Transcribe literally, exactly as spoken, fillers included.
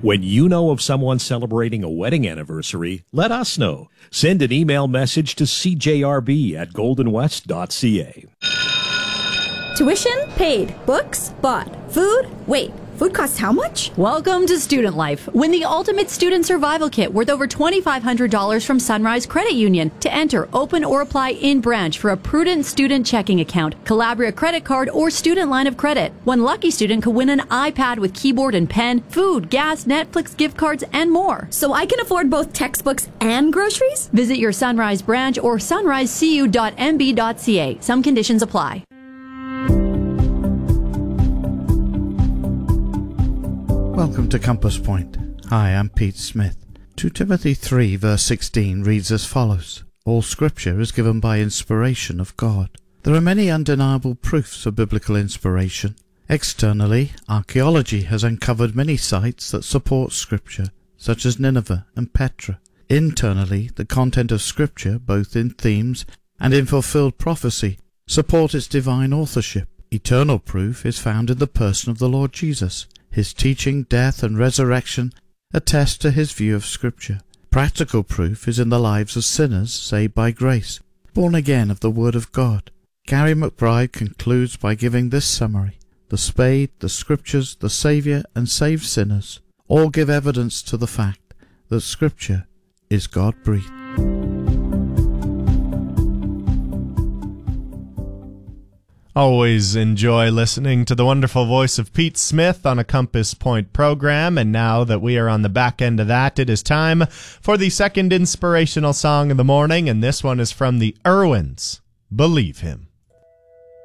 When you know of someone celebrating a wedding anniversary, let us know. Send an email message to c j r b at golden west dot c a. Tuition paid. Books bought. Food? Wait, food costs how much? Welcome to Student Life. Win the Ultimate Student Survival Kit worth over two thousand five hundred dollars from Sunrise Credit Union. To enter, open or apply in branch for a Prudent student checking account, Calabria credit card, or student line of credit. One lucky student could win an iPad with keyboard and pen, food, gas, Netflix gift cards, and more. So I can afford both textbooks and groceries? Visit your Sunrise branch or sunrise c u dot m b dot c a. Some conditions apply. Welcome to Compass Point. Hi, I'm Pete Smith. Second Timothy three verse sixteen reads as follows: All scripture is given by inspiration of God. There are many undeniable proofs of biblical inspiration. Externally, archaeology has uncovered many sites that support scripture, such as Nineveh and Petra. Internally, the content of scripture, both in themes and in fulfilled prophecy, support its divine authorship. Eternal proof is found in the person of the Lord Jesus. His teaching, death, and resurrection attest to his view of Scripture. Practical proof is in the lives of sinners saved by grace, born again of the Word of God. Gary McBride concludes by giving this summary: the spade, the Scriptures, the Saviour, and saved sinners all give evidence to the fact that Scripture is God-breathed. Always enjoy listening to the wonderful voice of Pete Smith on a Compass Point program, and now that we are on the back end of that, it is time for the second inspirational song of the morning, and this one is from the Irwins, Believe Him.